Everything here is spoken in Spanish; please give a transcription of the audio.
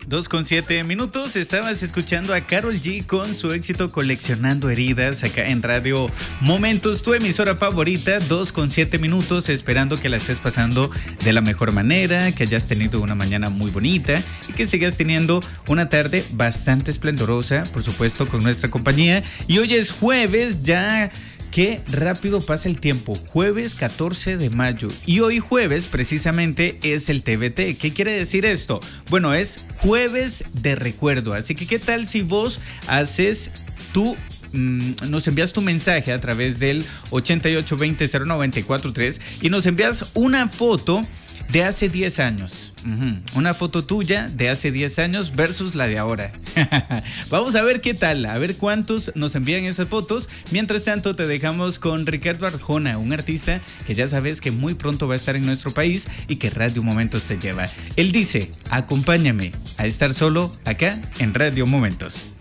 2:07. Estabas escuchando a Karol G con su éxito Coleccionando Heridas acá en Radio Momentos, tu emisora favorita. 2:07, esperando que la estés pasando de la mejor manera, que hayas tenido una mañana muy bonita y que sigas teniendo una tarde bastante esplendorosa, por supuesto, con nuestra compañía. Y hoy es jueves, ya. Qué rápido pasa el tiempo, jueves 14 de mayo y hoy jueves precisamente es el TBT. ¿Qué quiere decir esto? Bueno, es jueves de recuerdo, así que ¿qué tal si vos haces nos envías tu mensaje a través del 88200943 y nos envías una foto de hace 10 años. Una foto tuya de hace 10 años versus la de ahora. Vamos a ver qué tal, a ver cuántos nos envían esas fotos. Mientras tanto, te dejamos con Ricardo Arjona, un artista que ya sabes que muy pronto va a estar en nuestro país y que Radio Momentos te lleva. Él dice: acompáñame a estar solo acá en Radio Momentos.